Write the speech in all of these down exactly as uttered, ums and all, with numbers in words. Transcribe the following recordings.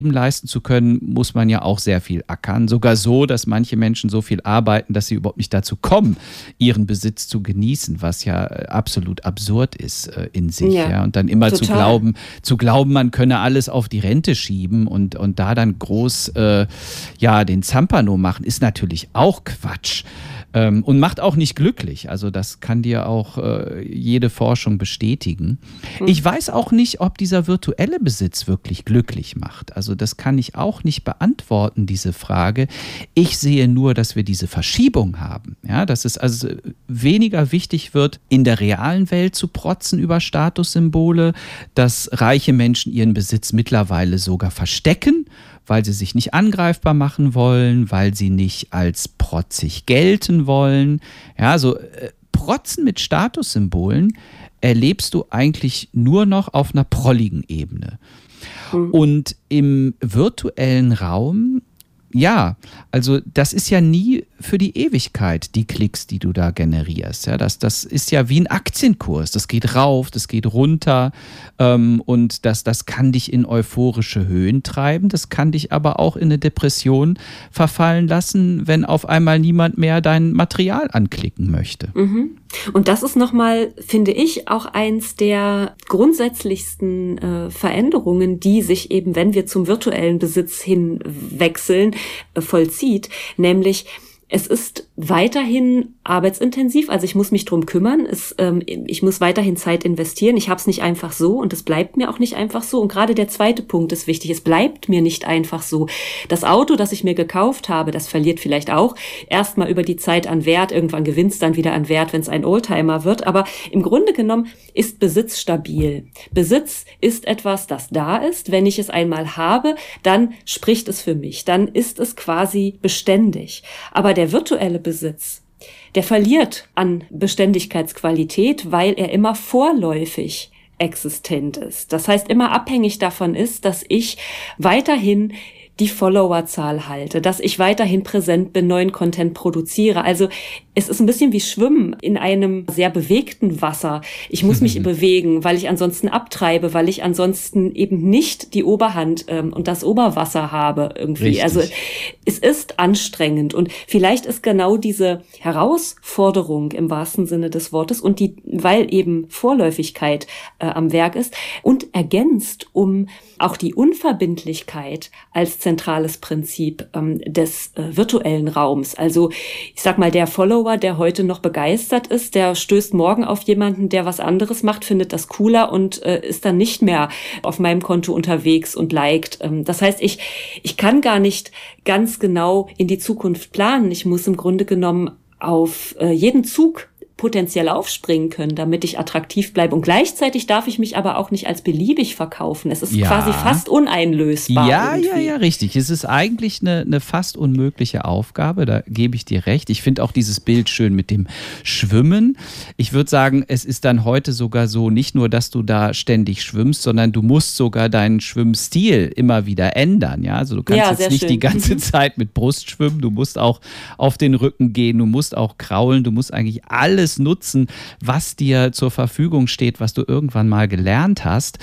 leisten zu können, muss man ja auch sehr viel ackern. Sogar so, dass manche Menschen so viel arbeiten, dass sie überhaupt nicht dazu kommen, ihren Besitz zu genießen, was ja absolut absurd ist äh, in sich. Ja. Ja. Und dann immer total. zu glauben, zu glauben, man könne alles auf die Rente schieben und, und da dann groß äh, ja, den Zampano machen, ist natürlich auch Quatsch. Ähm, und macht auch nicht glücklich. Also das kann dir auch äh, jede Forschung bestätigen. Mhm. Ich weiß auch nicht, ob dieser virtuelle Besitz wirklich glücklich macht. Also das kann ich auch nicht beantworten, diese Frage. Ich sehe nur, dass wir diese Verschiebung haben. Ja, dass es also weniger wichtig wird, in der realen Welt zu protzen über Statussymbole, dass reiche Menschen ihren Besitz mittlerweile sogar verstecken, weil sie sich nicht angreifbar machen wollen, weil sie nicht als protzig gelten wollen. Ja, so äh, Protzen mit Statussymbolen erlebst du eigentlich nur noch auf einer prolligen Ebene. Mhm. Und im virtuellen Raum, ja, also das ist ja nie für die Ewigkeit, die Klicks, die du da generierst. Ja, das, das ist ja wie ein Aktienkurs. Das geht rauf, das geht runter ähm, und das, das kann dich in euphorische Höhen treiben. Das kann dich aber auch in eine Depression verfallen lassen, wenn auf einmal niemand mehr dein Material anklicken möchte. Mhm. Und das ist nochmal, finde ich, auch eins der grundsätzlichsten äh, Veränderungen, die sich eben, wenn wir zum virtuellen Besitz hinwechseln, äh, vollzieht, nämlich es ist weiterhin arbeitsintensiv, also ich muss mich drum kümmern, es, ähm, ich muss weiterhin Zeit investieren, ich habe es nicht einfach so und es bleibt mir auch nicht einfach so. Und gerade der zweite Punkt ist wichtig, es bleibt mir nicht einfach so. Das Auto, das ich mir gekauft habe, das verliert vielleicht auch erstmal über die Zeit an Wert, irgendwann gewinnt es dann wieder an Wert, wenn es ein Oldtimer wird, aber im Grunde genommen ist Besitz stabil. Besitz ist etwas, das da ist, wenn ich es einmal habe, dann spricht es für mich, dann ist es quasi beständig. Aber der virtuelle Besitz, der verliert an Beständigkeitsqualität, weil er immer vorläufig existent ist. Das heißt, immer abhängig davon ist, dass ich weiterhin die Followerzahl halte, dass ich weiterhin präsent bin, neuen Content produziere. Also es ist ein bisschen wie Schwimmen in einem sehr bewegten Wasser. Ich muss mich bewegen, weil ich ansonsten abtreibe, weil ich ansonsten eben nicht die Oberhand ähm, und das Oberwasser habe irgendwie. Richtig. Also es ist anstrengend und vielleicht ist genau diese Herausforderung im wahrsten Sinne des Wortes und die, weil eben Vorläufigkeit äh, am Werk ist und ergänzt um auch die Unverbindlichkeit als zentrales Prinzip ähm, des äh, virtuellen Raums. Also ich sag mal, der Follower, der heute noch begeistert ist, der stößt morgen auf jemanden, der was anderes macht, findet das cooler und äh, ist dann nicht mehr auf meinem Konto unterwegs und liked. Ähm, das heißt, ich, ich kann gar nicht ganz genau in die Zukunft planen. Ich muss im Grunde genommen auf äh, jeden Zug potenziell aufspringen können, damit ich attraktiv bleibe. Und gleichzeitig darf ich mich aber auch nicht als beliebig verkaufen. Es ist ja quasi fast uneinlösbar. Ja, irgendwie. ja, ja, richtig. Es ist eigentlich eine, eine fast unmögliche Aufgabe, da gebe ich dir recht. Ich finde auch dieses Bild schön mit dem Schwimmen. Ich würde sagen, es ist dann heute sogar so, nicht nur, dass du da ständig schwimmst, sondern du musst sogar deinen Schwimmstil immer wieder ändern. Ja, also du kannst ja, jetzt nicht schön. die ganze Zeit mit Brust schwimmen, du musst auch auf den Rücken gehen, du musst auch kraulen, du musst eigentlich alles nutzen, was dir zur Verfügung steht, was du irgendwann mal gelernt hast.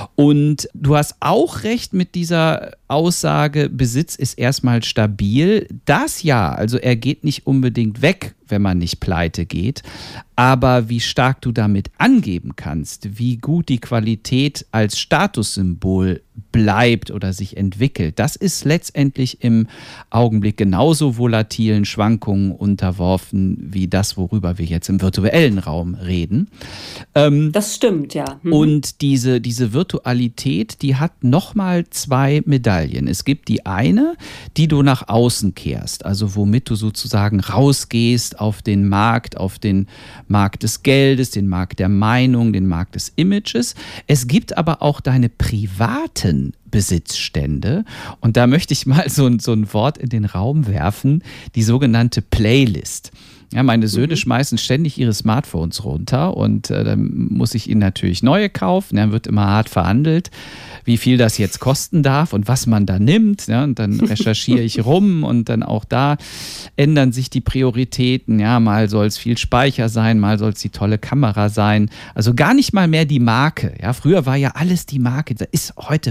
Und du hast auch recht mit dieser Aussage, Besitz ist erstmal stabil. Das ja, also er geht nicht unbedingt weg, wenn man nicht pleite geht. Aber wie stark du damit angeben kannst, wie gut die Qualität als Statussymbol bleibt oder sich entwickelt, das ist letztendlich im Augenblick genauso volatilen Schwankungen unterworfen, wie das, worüber wir jetzt im virtuellen Raum reden. Ähm, das stimmt, ja. Mhm. Und diese, diese Virtualität, die hat nochmal zwei Medaillen. Es gibt die eine, die du nach außen kehrst, also womit du sozusagen rausgehst auf den Markt, auf den Markt des Geldes, den Markt der Meinung, den Markt des Images. Es gibt aber auch deine privaten Besitzstände. Und da möchte ich mal so ein, so ein Wort in den Raum werfen, die sogenannte Playlist. Ja, meine Söhne mhm. schmeißen ständig ihre Smartphones runter und äh, dann muss ich ihnen natürlich neue kaufen. Dann wird immer hart verhandelt, wie viel das jetzt kosten darf und was man da nimmt. Ja, und dann recherchiere ich rum und dann auch da ändern sich die Prioritäten. Ja, mal soll es viel Speicher sein, mal soll es die tolle Kamera sein. Also gar nicht mal mehr die Marke. Ja, früher war ja alles die Marke. Das ist heute völlig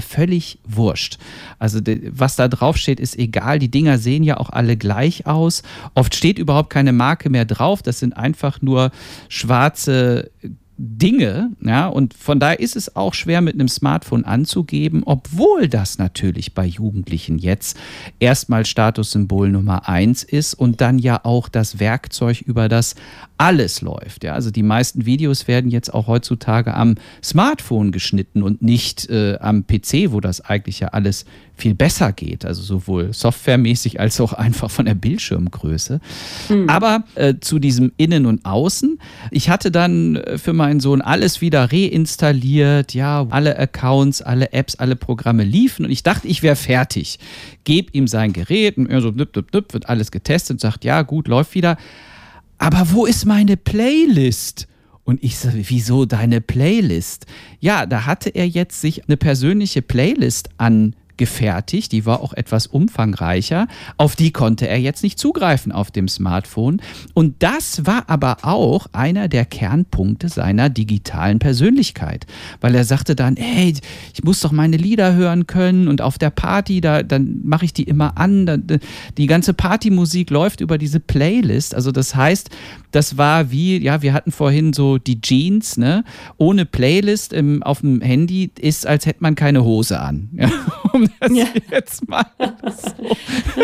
völlig wurscht. Also was da drauf steht, ist egal. Die Dinger sehen ja auch alle gleich aus. Oft steht überhaupt keine Marke mehr drauf. Das sind einfach nur schwarze Dinge, ja, und von daher ist es auch schwer mit einem Smartphone anzugeben, obwohl das natürlich bei Jugendlichen jetzt erstmal Statussymbol Nummer eins ist und dann ja auch das Werkzeug, über das alles läuft. Ja, also die meisten Videos werden jetzt auch heutzutage am Smartphone geschnitten und nicht äh, am P C, wo das eigentlich ja alles viel besser geht, also sowohl softwaremäßig als auch einfach von der Bildschirmgröße. Mhm. Aber äh, zu diesem Innen und Außen, ich hatte dann für meinen Sohn alles wieder reinstalliert, ja, alle Accounts, alle Apps, alle Programme liefen und ich dachte, ich wäre fertig. Gebe ihm sein Gerät und er so, nüpp, nüpp, nüpp, wird alles getestet und sagt, ja gut, läuft wieder. Aber wo ist meine Playlist? Und ich so, wieso deine Playlist? Ja, da hatte er jetzt sich eine persönliche Playlist an gefertigt, die war auch etwas umfangreicher, auf die konnte er jetzt nicht zugreifen auf dem Smartphone und das war aber auch einer der Kernpunkte seiner digitalen Persönlichkeit, weil er sagte dann, hey, ich muss doch meine Lieder hören können und auf der Party, da, dann mache ich die immer an, da, die ganze Partymusik läuft über diese Playlist, also das heißt, das war wie, ja, wir hatten vorhin so die Jeans, ne, ohne Playlist im, auf dem Handy ist, als hätte man keine Hose an, ja, um das ja. jetzt mal so.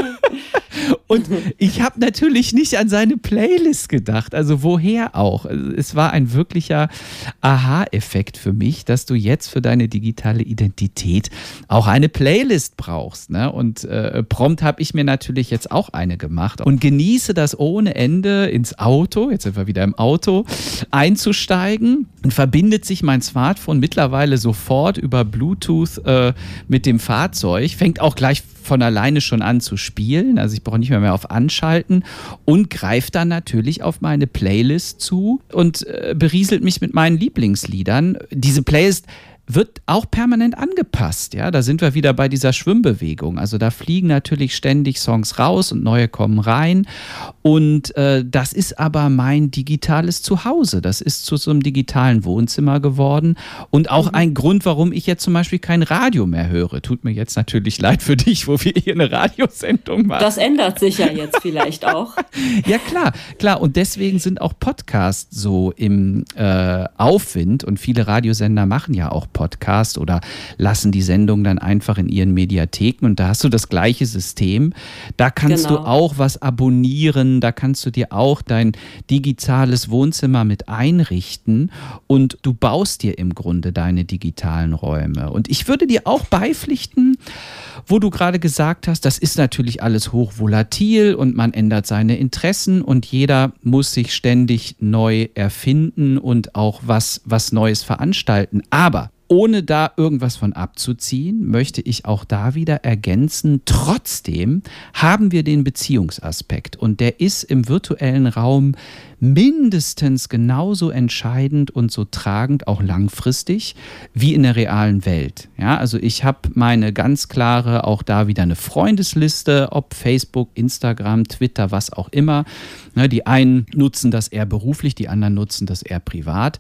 Und ich habe natürlich nicht an seine Playlist gedacht, also woher auch. Es war ein wirklicher Aha-Effekt für mich, dass du jetzt für deine digitale Identität auch eine Playlist brauchst, ne? Und äh, prompt habe ich mir natürlich jetzt auch eine gemacht und genieße das ohne Ende ins Auto, jetzt sind wir wieder im Auto, einzusteigen und verbindet sich mein Smartphone mittlerweile sofort über Bluetooth äh, mit dem Fahrzeug, fängt auch gleich von alleine schon an zu spielen, also ich brauche nicht mehr, mehr auf Anschalten und greift dann natürlich auf meine Playlist zu und äh, berieselt mich mit meinen Lieblingsliedern. Diese Playlist wird auch permanent angepasst, ja, da sind wir wieder bei dieser Schwimmbewegung, also da fliegen natürlich ständig Songs raus und neue kommen rein und äh, das ist aber mein digitales Zuhause, das ist zu so einem digitalen Wohnzimmer geworden und auch mhm. ein Grund, warum ich jetzt zum Beispiel kein Radio mehr höre, tut mir jetzt natürlich leid für dich, wo wir hier eine Radiosendung machen. Das ändert sich ja jetzt vielleicht auch. Ja klar, klar und deswegen sind auch Podcasts so im äh, Aufwind und viele Radiosender machen ja auch Podcast oder lassen die Sendung dann einfach in ihren Mediatheken und da hast du das gleiche System. Da kannst genau. du auch was abonnieren, da kannst du dir auch dein digitales Wohnzimmer mit einrichten und du baust dir im Grunde deine digitalen Räume. Und ich würde dir auch beipflichten, wo du gerade gesagt hast, das ist natürlich alles hochvolatil und man ändert seine Interessen und jeder muss sich ständig neu erfinden und auch was, was Neues veranstalten. Aber ohne da irgendwas von abzuziehen, möchte ich auch da wieder ergänzen, trotzdem haben wir den Beziehungsaspekt und der ist im virtuellen Raum mindestens genauso entscheidend und so tragend, auch langfristig, wie in der realen Welt. Ja, also ich habe meine ganz klare, auch da wieder eine Freundesliste, ob Facebook, Instagram, Twitter, was auch immer. Die einen nutzen das eher beruflich, die anderen nutzen das eher privat.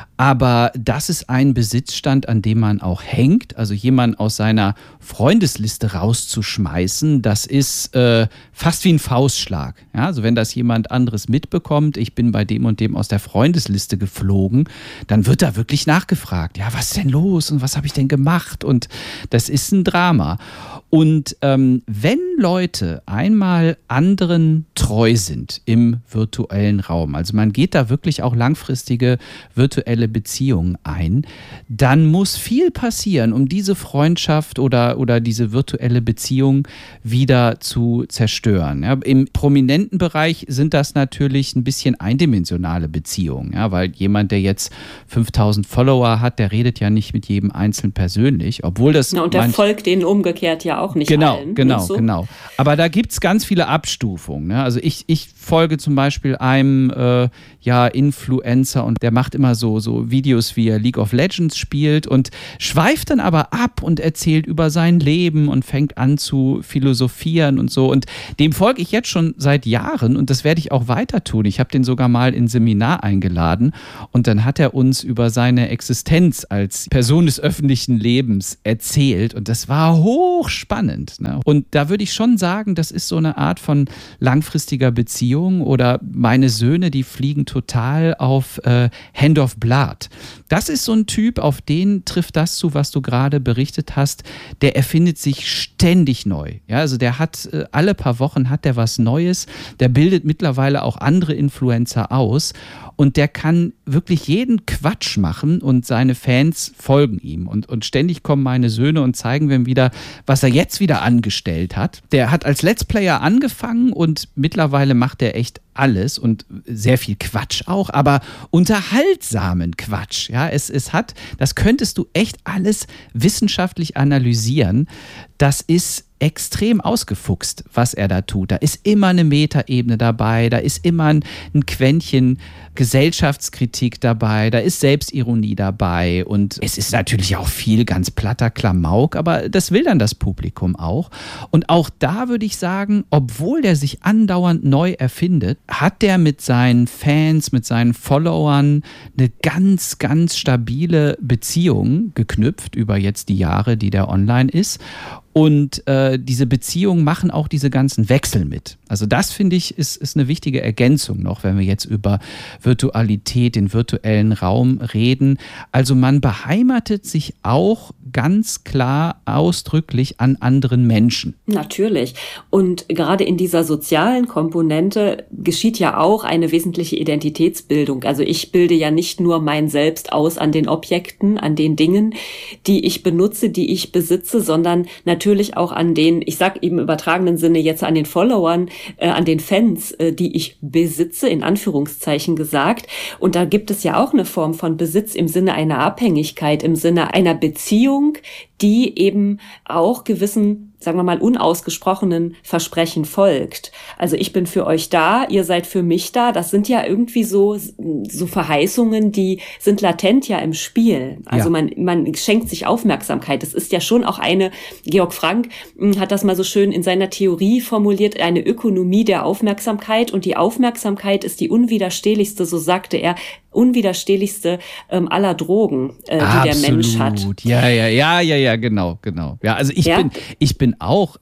Aber das ist ein Besitzstand, an dem man auch hängt. Also jemanden aus seiner Freundesliste rauszuschmeißen, das ist äh, fast wie ein Faustschlag. Ja, also wenn das jemand anderes mitbekommt, ich bin bei dem und dem aus der Freundesliste geflogen, dann wird da wirklich nachgefragt. Ja, was ist denn los und was habe ich denn gemacht? Und das ist ein Drama. Und ähm, wenn Leute einmal anderen treu sind im virtuellen Raum, also man geht da wirklich auch langfristige virtuelle Beziehungen ein, dann muss viel passieren, um diese Freundschaft oder, oder diese virtuelle Beziehung wieder zu zerstören. Ja, im prominenten Bereich sind das natürlich ein bisschen eindimensionale Beziehungen, ja, weil jemand, der jetzt fünftausend Follower hat, der redet ja nicht mit jedem Einzelnen persönlich, obwohl das... Ja, und der folgt denen umgekehrt ja auch nicht genau, allen. Genau, so? genau. Aber da gibt es ganz viele Abstufungen. Ne? Also ich, ich folge zum Beispiel einem äh, ja, Influencer und der macht immer so, so Videos, wie er League of Legends spielt und schweift dann aber ab und erzählt über sein Leben und fängt an zu philosophieren und so. Und dem folge ich jetzt schon seit Jahren und das werde ich auch weiter tun. Ich habe den sogar mal in ein Seminar eingeladen und dann hat er uns über seine Existenz als Person des öffentlichen Lebens erzählt und das war hochspannend. Ne? Und da würde ich schon sagen, das ist so eine Art von langfristiger Beziehung oder meine Söhne, die fliegen total auf äh, Hand of Blood. Das ist so ein Typ, auf den trifft das zu, was du gerade berichtet hast. Der erfindet sich ständig neu. Ja, also der hat äh, alle paar Wochen hat der was Neues. Der bildet mittlerweile auch andere Influencer aus und der kann wirklich jeden Quatsch machen und seine Fans folgen ihm. Und, und ständig kommen meine Söhne und zeigen mir wieder, was er jetzt wieder angestellt hat. Der hat als Let's Player angefangen und mittlerweile macht er echt alles und sehr viel Quatsch auch, aber unterhaltsamen Quatsch. Ja, es, es hat, das könntest du echt alles wissenschaftlich analysieren. Das ist extrem ausgefuchst, was er da tut. Da ist immer eine Metaebene dabei, da ist immer ein, ein Quäntchen Gesellschaftskritik dabei, da ist Selbstironie dabei und es ist natürlich auch viel ganz platter Klamauk, aber das will dann das Publikum auch. Und auch da würde ich sagen, obwohl der sich andauernd neu erfindet, hat der mit seinen Fans, mit seinen Followern eine ganz, ganz stabile Beziehung geknüpft über jetzt die Jahre, die der online ist. Und äh, diese Beziehungen machen auch diese ganzen Wechsel mit. Also das, finde ich, ist, ist eine wichtige Ergänzung noch, wenn wir jetzt über Virtualität, den virtuellen Raum reden. Also man beheimatet sich auch ganz klar ausdrücklich an anderen Menschen. Natürlich. Und gerade in dieser sozialen Komponente geschieht ja auch eine wesentliche Identitätsbildung. Also ich bilde ja nicht nur mein Selbst aus an den Objekten, an den Dingen, die ich benutze, die ich besitze, sondern natürlich auch an den, ich sag eben im übertragenen Sinne jetzt an den Followern, äh, an den Fans, äh, die ich besitze, in Anführungszeichen gesagt. Und da gibt es ja auch eine Form von Besitz im Sinne einer Abhängigkeit, im Sinne einer Beziehung, die eben auch gewissen, sagen wir mal, unausgesprochenen Versprechen folgt. Also ich bin für euch da, ihr seid für mich da. Das sind ja irgendwie so, so Verheißungen, die sind latent ja im Spiel. Also ja. man, man schenkt sich Aufmerksamkeit. Das ist ja schon auch eine, Georg Frank hat das mal so schön in seiner Theorie formuliert, eine Ökonomie der Aufmerksamkeit. Und die Aufmerksamkeit ist die unwiderstehlichste, so sagte er, unwiderstehlichste ähm, aller Drogen, äh, die Absolut. Der Mensch hat. Ja, ja, ja, ja, ja, genau, genau. Ja, also ich ja. bin, ich bin auch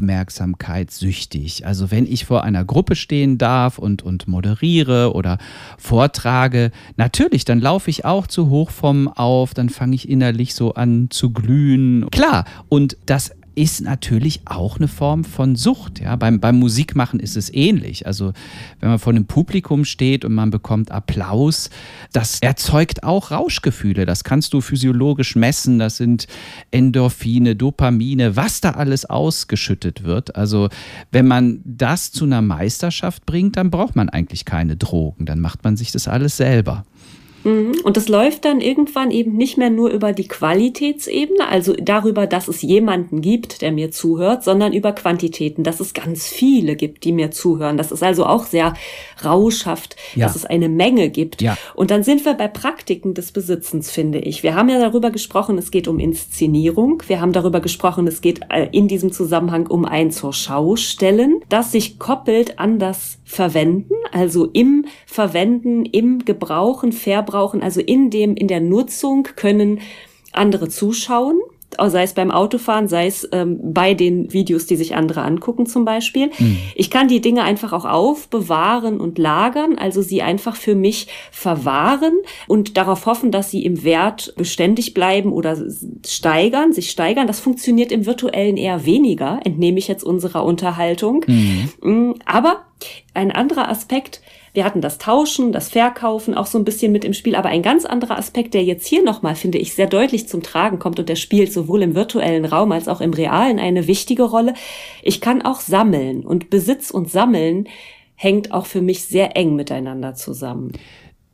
aufmerksamkeitssüchtig. Also wenn ich vor einer Gruppe stehen darf und, und moderiere oder vortrage, natürlich, dann laufe ich auch zu Hochform auf, dann fange ich innerlich so an zu glühen. Klar, und das ist natürlich auch eine Form von Sucht. Ja? Beim, beim Musikmachen ist es ähnlich. Also wenn man vor einem Publikum steht und man bekommt Applaus, das erzeugt auch Rauschgefühle. Das kannst du physiologisch messen. Das sind Endorphine, Dopamine, was da alles ausgeschüttet wird. Also wenn man das zu einer Meisterschaft bringt, dann braucht man eigentlich keine Drogen. Dann macht man sich das alles selber. Und das läuft dann irgendwann eben nicht mehr nur über die Qualitätsebene, also darüber, dass es jemanden gibt, der mir zuhört, sondern über Quantitäten, dass es ganz viele gibt, die mir zuhören. Das ist also auch sehr rauschhaft, ja. dass es eine Menge gibt. Ja. Und dann sind wir bei Praktiken des Besitzens, finde ich. Wir haben ja darüber gesprochen, es geht um Inszenierung. Wir haben darüber gesprochen, es geht in diesem Zusammenhang um ein zur Schau stellen, das sich koppelt an das Verwenden, also im Verwenden, im Gebrauchen, Verbrauchen, also in dem, in der Nutzung können andere zuschauen, sei es beim Autofahren, sei es ähm, bei den Videos, die sich andere angucken zum Beispiel. Mhm. Ich kann die Dinge einfach auch aufbewahren und lagern, also sie einfach für mich verwahren und darauf hoffen, dass sie im Wert beständig bleiben oder steigern, sich steigern. Das funktioniert im Virtuellen eher weniger, entnehme ich jetzt unserer Unterhaltung. Mhm. Aber ein anderer Aspekt, wir hatten das Tauschen, das Verkaufen auch so ein bisschen mit im Spiel, aber ein ganz anderer Aspekt, der jetzt hier nochmal, finde ich, sehr deutlich zum Tragen kommt und der spielt sowohl im virtuellen Raum als auch im realen eine wichtige Rolle. Ich kann auch sammeln und Besitz und Sammeln hängt auch für mich sehr eng miteinander zusammen.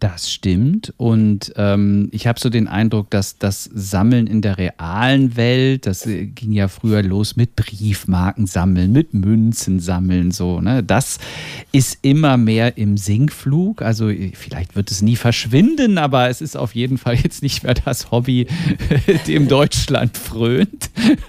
Das stimmt und ähm, ich habe so den Eindruck, dass das Sammeln in der realen Welt, das ging ja früher los mit Briefmarken sammeln, mit Münzen sammeln, so, ne? Das ist immer mehr im Sinkflug, also vielleicht wird es nie verschwinden, aber es ist auf jeden Fall jetzt nicht mehr das Hobby, dem Deutschland frönt.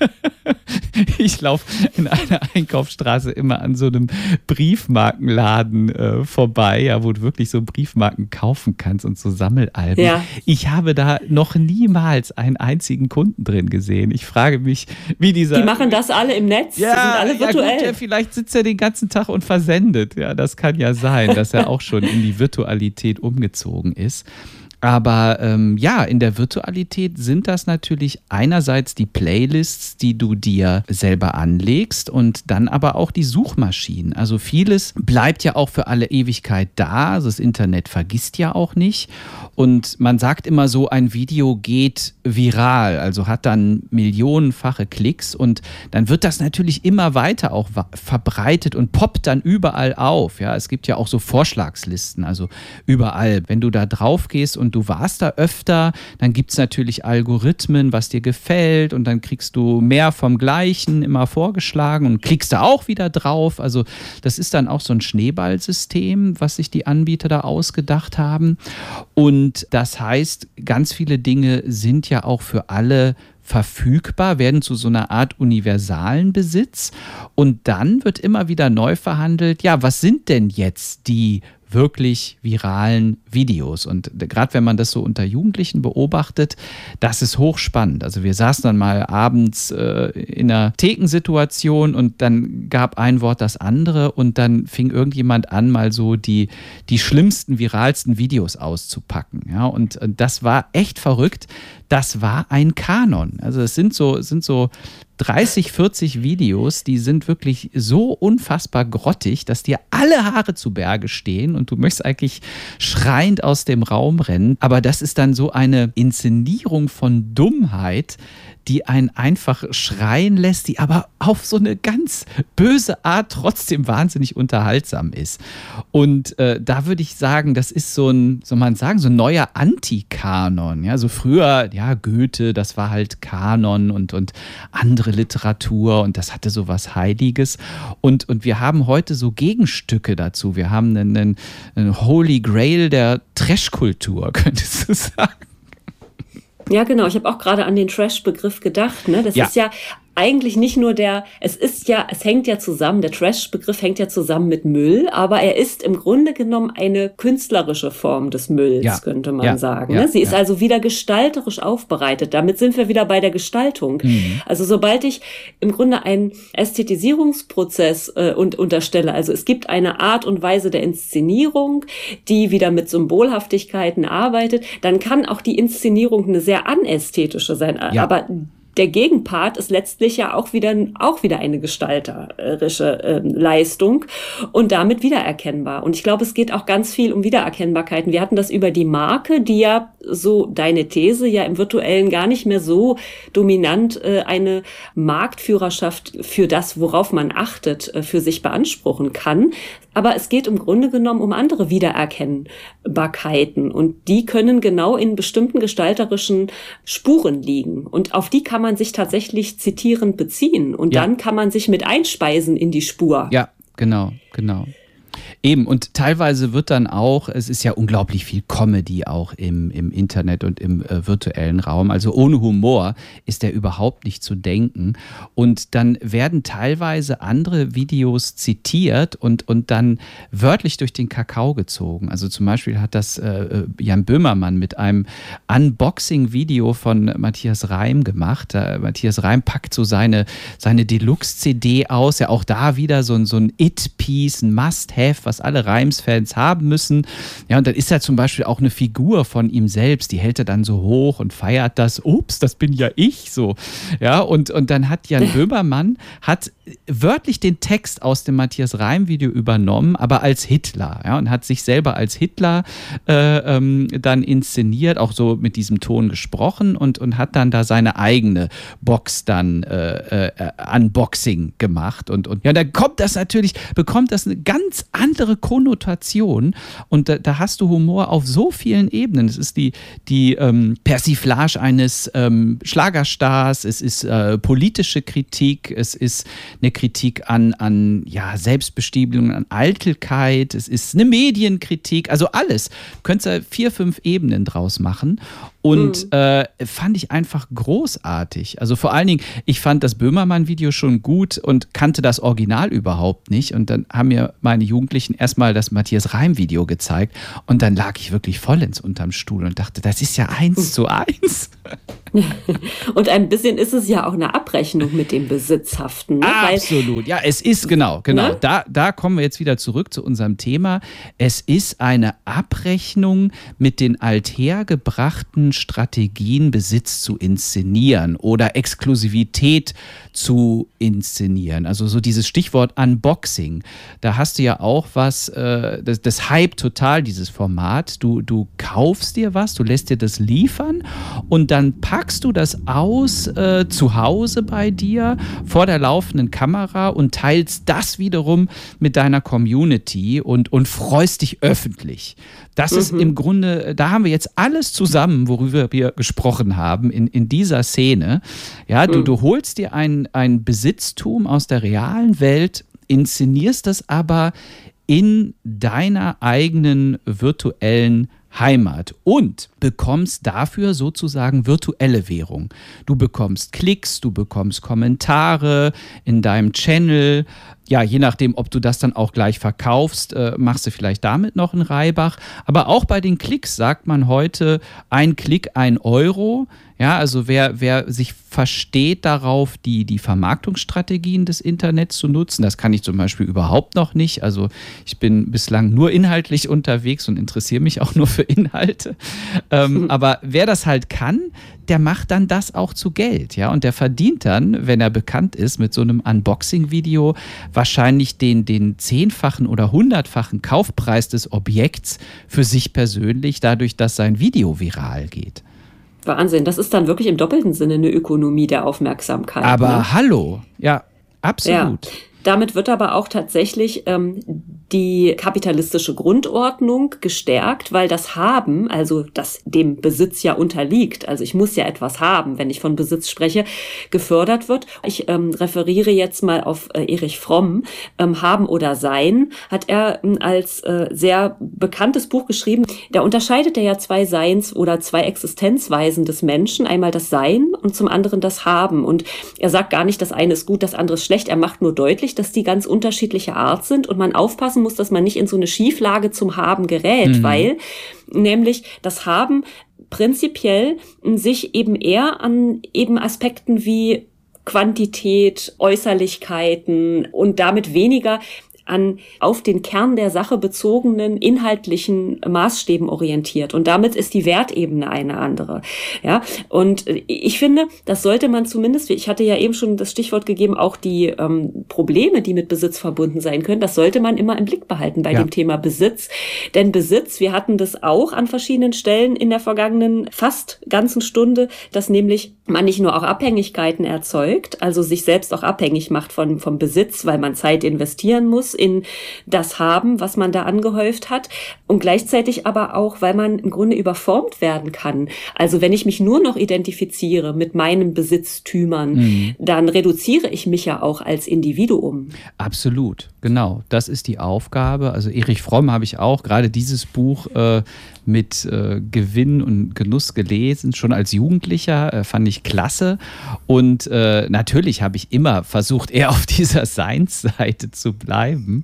Ich laufe in einer Einkaufsstraße immer an so einem Briefmarkenladen äh, vorbei, ja, wo du wirklich so Briefmarken kaufen kannst und so Sammelalben. Ja. Ich habe da noch niemals einen einzigen Kunden drin gesehen. Ich frage mich, wie dieser... Die machen das alle im Netz? Ja, die sind alle virtuell. Ja, gut, ja, vielleicht sitzt er den ganzen Tag und versendet. Ja, das kann ja sein, dass er auch schon in die Virtualität umgezogen ist. Aber ähm, ja, in der Virtualität sind das natürlich einerseits die Playlists, die du dir selber anlegst und dann aber auch die Suchmaschinen. Also vieles bleibt ja auch für alle Ewigkeit da. Also das Internet vergisst ja auch nicht. Und man sagt immer so, ein Video geht viral, also hat dann millionenfache Klicks und dann wird das natürlich immer weiter auch verbreitet und poppt dann überall auf. Ja, es gibt ja auch so Vorschlagslisten, also überall. Wenn du da drauf gehst und du warst da öfter, dann gibt es natürlich Algorithmen, was dir gefällt und dann kriegst du mehr vom Gleichen immer vorgeschlagen und klickst da auch wieder drauf. Also das ist dann auch so ein Schneeballsystem, was sich die Anbieter da ausgedacht haben. Und das heißt, ganz viele Dinge sind ja auch für alle verfügbar, werden zu so einer Art universalen Besitz und dann wird immer wieder neu verhandelt, ja, was sind denn jetzt die wirklich viralen Videos. Und gerade wenn man das so unter Jugendlichen beobachtet, das ist hochspannend. Also wir saßen dann mal abends äh, in einer Thekensituation und dann gab ein Wort das andere und dann fing irgendjemand an, mal so die, die schlimmsten, viralsten Videos auszupacken. Ja, und, und das war echt verrückt. Das war ein Kanon. Also es sind so, sind so dreißig, vierzig Videos, die sind wirklich so unfassbar grottig, dass dir alle Haare zu Berge stehen und du möchtest eigentlich schreiend aus dem Raum rennen. Aber das ist dann so eine Inszenierung von Dummheit, die einen einfach schreien lässt, die aber auf so eine ganz böse Art trotzdem wahnsinnig unterhaltsam ist. Und äh, da würde ich sagen, das ist so ein, soll man sagen, so ein neuer Antikanon. Ja, so früher, ja, Goethe, das war halt Kanon und, und andere Literatur und das hatte so was Heiliges. Und, und wir haben heute so Gegenstücke dazu. Wir haben einen, einen, einen Holy Grail der Trash-Kultur, könntest du sagen. Ja, genau. Ich habe auch gerade an den Trash-Begriff gedacht. Ne? Das ja. ist ja eigentlich nicht nur der, es ist ja, es hängt ja zusammen, der Trash-Begriff hängt ja zusammen mit Müll, aber er ist im Grunde genommen eine künstlerische Form des Mülls, ja. könnte man ja. sagen. Ja. Ne? Sie ist ja. also wieder gestalterisch aufbereitet. Damit sind wir wieder bei der Gestaltung. Mhm. Also sobald ich im Grunde einen Ästhetisierungsprozess äh, und unterstelle, also es gibt eine Art und Weise der Inszenierung, die wieder mit Symbolhaftigkeiten arbeitet, dann kann auch die Inszenierung eine sehr anästhetische sein. Ja. Aber der Gegenpart ist letztlich ja auch wieder, auch wieder eine gestalterische äh, Leistung und damit wiedererkennbar. Und ich glaube, es geht auch ganz viel um Wiedererkennbarkeiten. Wir hatten das über die Marke, die ja, so deine These, ja im Virtuellen gar nicht mehr so dominant äh, eine Marktführerschaft für das, worauf man achtet, äh, für sich beanspruchen kann. Aber es geht im Grunde genommen um andere Wiedererkennbarkeiten und die können genau in bestimmten gestalterischen Spuren liegen. Und auf die kann man sich tatsächlich zitierend beziehen und ja. dann kann man sich mit einspeisen in die Spur. Ja, genau, genau. Eben, und teilweise wird dann auch, es ist ja unglaublich viel Comedy auch im, im Internet und im äh, virtuellen Raum, also ohne Humor ist der überhaupt nicht zu denken und dann werden teilweise andere Videos zitiert und, und dann wörtlich durch den Kakao gezogen. Also zum Beispiel hat das äh, Jan Böhmermann mit einem Unboxing-Video von Matthias Reim gemacht. Da, Matthias Reim packt so seine, seine Deluxe-C D aus, ja auch da wieder so, so ein It-Piece, ein Must-Have, was alle Reims-Fans haben müssen. Ja, und dann ist da zum Beispiel auch eine Figur von ihm selbst, die hält er dann so hoch und feiert das. Ups, das bin ja ich so. Ja, und, und dann hat Jan Böhmermann hat wörtlich den Text aus dem Matthias Reim-Video übernommen, aber als Hitler. Ja, und hat sich selber als Hitler äh, ähm, dann inszeniert, auch so mit diesem Ton gesprochen und, und hat dann da seine eigene Box dann äh, äh, Unboxing gemacht. Und, und ja, dann kommt das natürlich, bekommt das eine ganz andere andere Konnotation und da, da hast du Humor auf so vielen Ebenen. Es ist die, die ähm, Persiflage eines ähm, Schlagerstars, es ist äh, politische Kritik, es ist eine Kritik an, an ja, Selbstbestimmung, an Eitelkeit, es ist eine Medienkritik, also alles. Du könntest da vier, fünf Ebenen draus machen. Und mhm. äh, fand ich einfach großartig. Also vor allen Dingen, ich fand das Böhmermann-Video schon gut und kannte das Original überhaupt nicht. Und dann haben mir meine Jugendlichen erstmal das Matthias Reim-Video gezeigt. Und dann lag ich wirklich vollends unterm Stuhl und dachte, das ist ja eins zu eins. Und ein bisschen ist es ja auch eine Abrechnung mit dem Besitzhaften. Ne? Absolut, ja, es ist, genau, genau. Ne? Da, da kommen wir jetzt wieder zurück zu unserem Thema. Es ist eine Abrechnung mit den althergebrachten Strategien, Besitz zu inszenieren oder Exklusivität zu inszenieren. Also so dieses Stichwort Unboxing. Da hast du ja auch was, äh, das, das Hype total, dieses Format. Du, du kaufst dir was, du lässt dir das liefern und dann packst du das aus äh, zu Hause bei dir vor der laufenden Kamera und teilst das wiederum mit deiner Community und, und freust dich öffentlich. Das mhm. ist im Grunde, da haben wir jetzt alles zusammen, worüber wir gesprochen haben in, in dieser Szene. Ja, du, mhm. du holst dir ein, ein Besitztum aus der realen Welt, inszenierst das aber in deiner eigenen virtuellen Heimat und bekommst dafür sozusagen virtuelle Währung. Du bekommst Klicks, du bekommst Kommentare in deinem Channel. Ja, je nachdem, ob du das dann auch gleich verkaufst, äh, machst du vielleicht damit noch einen Reibach. Aber auch bei den Klicks sagt man heute, ein Klick, ein Euro. Ja, also wer, wer sich versteht darauf, die, die Vermarktungsstrategien des Internets zu nutzen, das kann ich zum Beispiel überhaupt noch nicht. Also ich bin bislang nur inhaltlich unterwegs und interessiere mich auch nur für Inhalte. Ähm, mhm. Aber wer das halt kann, der macht dann das auch zu Geld. Ja? Und der verdient dann, wenn er bekannt ist, mit so einem Unboxing-Video wahrscheinlich den, den zehnfachen oder hundertfachen Kaufpreis des Objekts für sich persönlich, dadurch, dass sein Video viral geht. Wahnsinn, das ist dann wirklich im doppelten Sinne eine Ökonomie der Aufmerksamkeit. Aber ne? hallo, ja, absolut. Ja. Damit wird aber auch tatsächlich ähm, die kapitalistische Grundordnung gestärkt, weil das Haben, also das dem Besitz ja unterliegt, also ich muss ja etwas haben, wenn ich von Besitz spreche, gefördert wird. Ich ähm, referiere jetzt mal auf äh, Erich Fromm. Ähm, Haben oder Sein hat er ähm, als äh, sehr bekanntes Buch geschrieben. Da unterscheidet er ja zwei Seins- oder zwei Existenzweisen des Menschen. Einmal das Sein und zum anderen das Haben. Und er sagt gar nicht, das eine ist gut, das andere ist schlecht. Er macht nur deutlich, dass die ganz unterschiedliche Art sind und man aufpassen muss, dass man nicht in so eine Schieflage zum Haben gerät, mhm. weil nämlich das Haben prinzipiell sich eben eher an eben Aspekten wie Quantität, Äußerlichkeiten und damit weniger an auf den Kern der Sache bezogenen inhaltlichen Maßstäben orientiert. Und damit ist die Wertebene eine andere. Ja, und ich finde, das sollte man zumindest, ich hatte ja eben schon das Stichwort gegeben, auch die ähm, Probleme, die mit Besitz verbunden sein können, das sollte man immer im Blick behalten bei ja. dem Thema Besitz. Denn Besitz, wir hatten das auch an verschiedenen Stellen in der vergangenen fast ganzen Stunde, dass nämlich man nicht nur auch Abhängigkeiten erzeugt, also sich selbst auch abhängig macht von, vom Besitz, weil man Zeit investieren muss in das Haben, was man da angehäuft hat und gleichzeitig aber auch, weil man im Grunde überformt werden kann. Also wenn ich mich nur noch identifiziere mit meinen Besitztümern, mhm. dann reduziere ich mich ja auch als Individuum. Absolut, genau. Das ist die Aufgabe. Also Erich Fromm habe ich auch gerade dieses Buch äh, mit äh, Gewinn und Genuss gelesen, schon als Jugendlicher, äh, fand ich klasse. Und äh, natürlich habe ich immer versucht, eher auf dieser Seinsseite zu bleiben.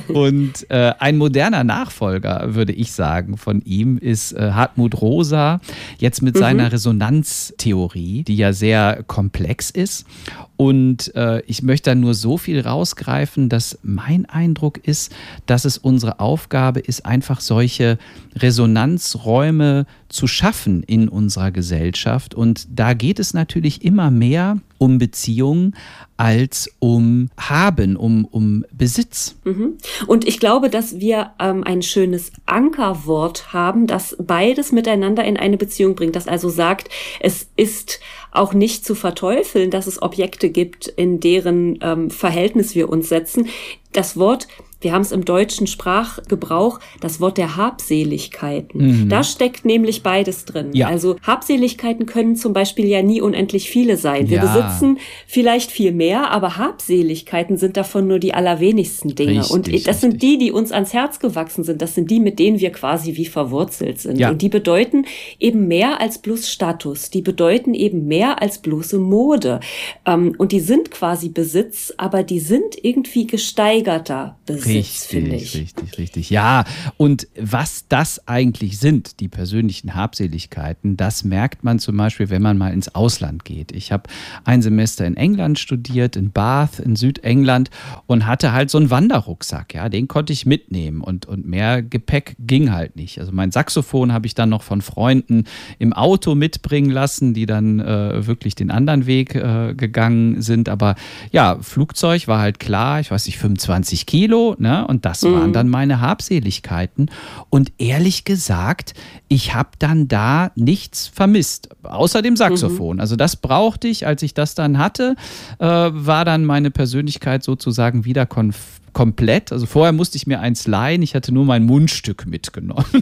Und äh, ein moderner Nachfolger, würde ich sagen, von ihm ist äh, Hartmut Rosa, jetzt mit mhm. seiner Resonanztheorie, die ja sehr komplex ist. Und äh, ich möchte da nur so viel rausgreifen, dass mein Eindruck ist, dass es unsere Aufgabe ist, einfach solche Resonanzräume zu schaffen in unserer Gesellschaft. Und da geht es natürlich immer mehr um Beziehungen als um Haben, um, um Besitz. Mhm. Und ich glaube, dass wir ähm, ein schönes Ankerwort haben, das beides miteinander in eine Beziehung bringt, das also sagt, es ist auch nicht zu verteufeln, dass es Objekte gibt, in deren ähm, Verhältnis wir uns setzen. Das Wort wir haben es im deutschen Sprachgebrauch, das Wort der Habseligkeiten. Mhm. Da steckt nämlich beides drin. Ja. Also Habseligkeiten können zum Beispiel ja nie unendlich viele sein. Wir ja. besitzen vielleicht viel mehr, aber Habseligkeiten sind davon nur die allerwenigsten Dinge. Richtig, und das richtig. sind die, die uns ans Herz gewachsen sind. Das sind die, mit denen wir quasi wie verwurzelt sind. Ja. Und die bedeuten eben mehr als bloß Status. Die bedeuten eben mehr als bloße Mode. Und die sind quasi Besitz, aber die sind irgendwie gesteigerter Besitz. Richtig, richtig, richtig. Ja, und was das eigentlich sind, die persönlichen Habseligkeiten, das merkt man zum Beispiel, wenn man mal ins Ausland geht. Ich habe ein Semester in England studiert, in Bath, in Südengland und hatte halt so einen Wanderrucksack. Ja, den konnte ich mitnehmen und, und mehr Gepäck ging halt nicht. Also mein Saxophon habe ich dann noch von Freunden im Auto mitbringen lassen, die dann äh, wirklich den anderen Weg äh, gegangen sind. Aber ja, Flugzeug war halt klar, ich weiß nicht, fünfundzwanzig Kilo. Ne? Und das mhm. waren dann meine Habseligkeiten. Und ehrlich gesagt, ich habe dann da nichts vermisst, außer dem Saxophon. Mhm. Also das brauchte ich, als ich das dann hatte, äh, war dann meine Persönlichkeit sozusagen wieder konf- komplett. Also vorher musste ich mir eins leihen, ich hatte nur mein Mundstück mitgenommen.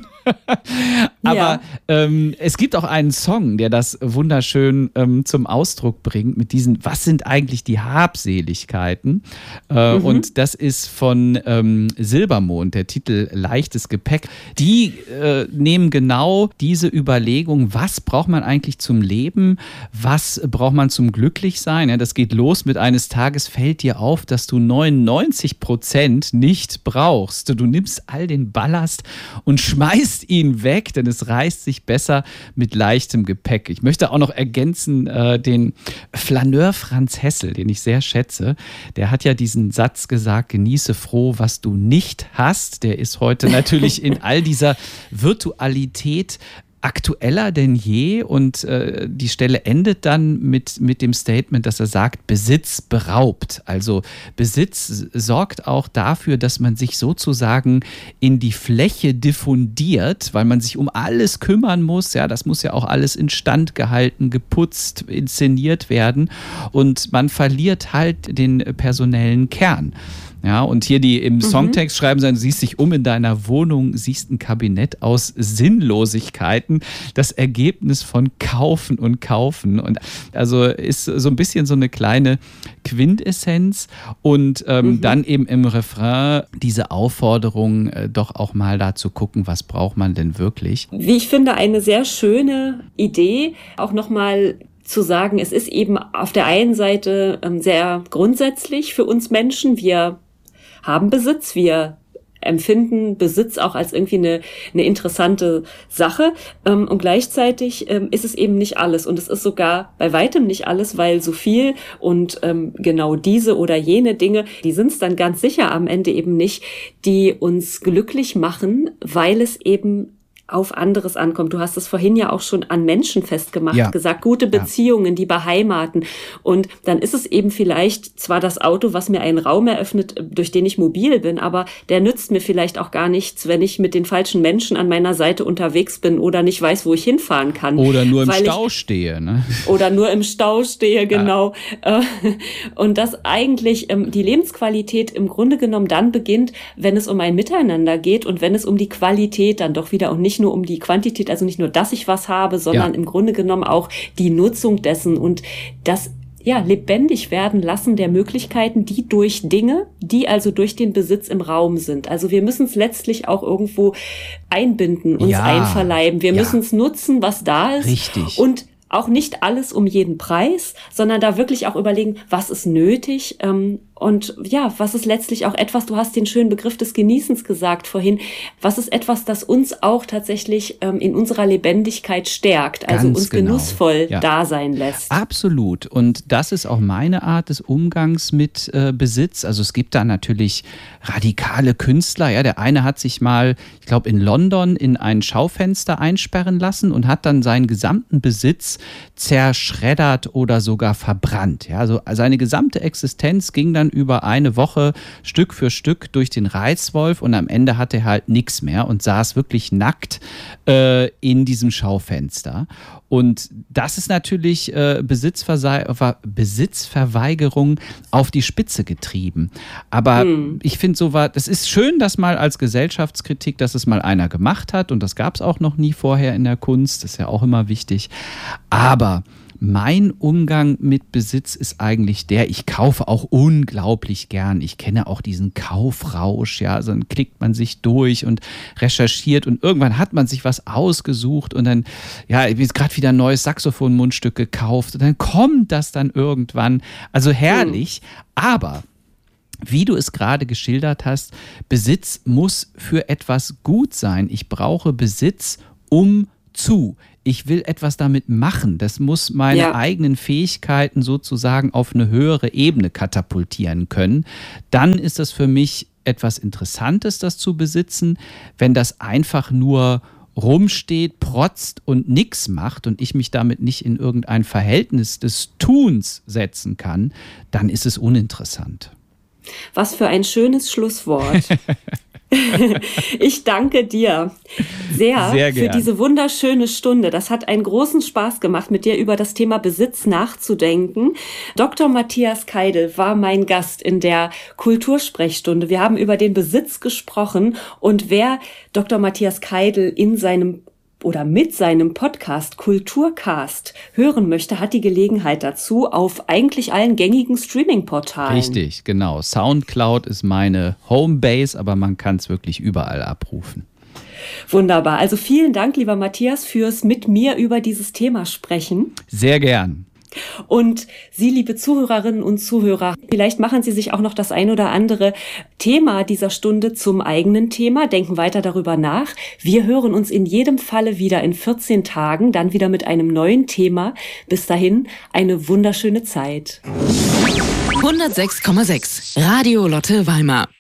Aber ja. ähm, es gibt auch einen Song, der das wunderschön ähm, zum Ausdruck bringt mit diesen, was sind eigentlich die Habseligkeiten? Äh, mhm. Und das ist von ähm, Silbermond, der Titel Leichtes Gepäck. Die äh, nehmen genau diese Überlegung, was braucht man eigentlich zum Leben? Was braucht man zum Glücklichsein? Ja, das geht los mit eines Tages fällt dir auf, dass du neunundneunzig Prozent nicht brauchst. Du nimmst all den Ballast und schmeißt ihn weg, denn es reißt sich besser mit leichtem Gepäck. Ich möchte auch noch ergänzen, äh, den Flaneur Franz Hessel, den ich sehr schätze, der hat ja diesen Satz gesagt, genieße froh, was du nicht hast. Der ist heute natürlich in all dieser Virtualität aktueller denn je und äh, die Stelle endet dann mit, mit dem Statement, dass er sagt, Besitz beraubt. Also Besitz sorgt auch dafür, dass man sich sozusagen in die Fläche diffundiert, weil man sich um alles kümmern muss. Ja, das muss ja auch alles instand gehalten, geputzt, inszeniert werden und man verliert halt den personellen Kern. Ja, und hier die im Songtext mhm. schreiben, du siehst dich um in deiner Wohnung, siehst ein Kabinett aus Sinnlosigkeiten, das Ergebnis von Kaufen und Kaufen. Und also ist so ein bisschen so eine kleine Quintessenz und ähm, mhm. dann eben im Refrain diese Aufforderung, äh, doch auch mal da zu gucken, was braucht man denn wirklich. Wie ich finde, eine sehr schöne Idee, auch nochmal zu sagen, es ist eben auf der einen Seite ähm, sehr grundsätzlich für uns Menschen, wir haben Besitz, wir empfinden Besitz auch als irgendwie eine, eine interessante Sache ähm, und gleichzeitig ähm, ist es eben nicht alles und es ist sogar bei weitem nicht alles, weil so viel und ähm, genau diese oder jene Dinge, die sind es dann ganz sicher am Ende eben nicht, die uns glücklich machen, weil es eben auf anderes ankommt. Du hast es vorhin ja auch schon an Menschen festgemacht, ja. gesagt, gute Beziehungen, ja. die beheimaten. Und dann ist es eben vielleicht zwar das Auto, was mir einen Raum eröffnet, durch den ich mobil bin, aber der nützt mir vielleicht auch gar nichts, wenn ich mit den falschen Menschen an meiner Seite unterwegs bin oder nicht weiß, wo ich hinfahren kann. Oder nur im Stau ich, stehe. Ne? Oder nur im Stau stehe, genau. Ja. Und dass eigentlich die Lebensqualität im Grunde genommen dann beginnt, wenn es um ein Miteinander geht und wenn es um die Qualität dann doch wieder und nicht nur um die Quantität, also nicht nur, dass ich was habe, sondern ja. im Grunde genommen auch die Nutzung dessen und das ja, lebendig werden lassen der Möglichkeiten, die durch Dinge, die also durch den Besitz im Raum sind. Also wir müssen es letztlich auch irgendwo einbinden, uns ja. einverleiben. Wir ja. müssen es nutzen, was da ist. Richtig. Und auch nicht alles um jeden Preis, sondern da wirklich auch überlegen, was ist nötig ähm, und ja, was ist letztlich auch etwas, du hast den schönen Begriff des Genießens gesagt vorhin, was ist etwas, das uns auch tatsächlich ähm, in unserer Lebendigkeit stärkt, also Ganz uns genau. genussvoll ja. da sein lässt. Absolut und das ist auch meine Art des Umgangs mit äh, Besitz, also es gibt da natürlich radikale Künstler, ja, der eine hat sich mal, ich glaube in London in ein Schaufenster einsperren lassen und hat dann seinen gesamten Besitz zerschreddert oder sogar verbrannt, ja, also seine gesamte Existenz ging dann dann über eine Woche Stück für Stück durch den Reißwolf und am Ende hatte er halt nichts mehr und saß wirklich nackt äh, in diesem Schaufenster. Und das ist natürlich äh, Besitzverse- Besitzverweigerung auf die Spitze getrieben. Aber hm. ich finde so war, das ist schön, dass mal als Gesellschaftskritik, dass es mal einer gemacht hat und das gab es auch noch nie vorher in der Kunst, das ist ja auch immer wichtig. Aber mein Umgang mit Besitz ist eigentlich der, ich kaufe auch unglaublich gern. Ich kenne auch diesen Kaufrausch, ja, also dann klickt man sich durch und recherchiert und irgendwann hat man sich was ausgesucht und dann, ja, ich habe jetzt gerade wieder ein neues Saxophon-Mundstück gekauft und dann kommt das dann irgendwann. Also herrlich, mhm. aber wie du es gerade geschildert hast, Besitz muss für etwas gut sein. Ich brauche Besitz, um zu. Ich will etwas damit machen. Das muss meine ja. eigenen Fähigkeiten sozusagen auf eine höhere Ebene katapultieren können. Dann ist das für mich etwas Interessantes, das zu besitzen. Wenn das einfach nur rumsteht, protzt und nichts macht und ich mich damit nicht in irgendein Verhältnis des Tuns setzen kann, dann ist es uninteressant. Was für ein schönes Schlusswort. Ich danke dir sehr, sehr für diese wunderschöne Stunde. Das hat einen großen Spaß gemacht, mit dir über das Thema Besitz nachzudenken. Doktor Matthias Keidel war mein Gast in der Kultursprechstunde. Wir haben über den Besitz gesprochen und wer Doktor Matthias Keidel in seinem oder mit seinem Podcast Kulturcast hören möchte, hat die Gelegenheit dazu auf eigentlich allen gängigen Streaming-Portalen. Richtig, genau. Soundcloud ist meine Homebase, aber man kann es wirklich überall abrufen. Wunderbar. Also vielen Dank, lieber Matthias, fürs mit mir über dieses Thema sprechen. Sehr gern. Und Sie, liebe Zuhörerinnen und Zuhörer, vielleicht machen Sie sich auch noch das ein oder andere Thema dieser Stunde zum eigenen Thema, denken weiter darüber nach. Wir hören uns in jedem Falle wieder in vierzehn Tagen, dann wieder mit einem neuen Thema. Bis dahin eine wunderschöne Zeit. hundertsechs Komma sechs Radio Lotte Weimar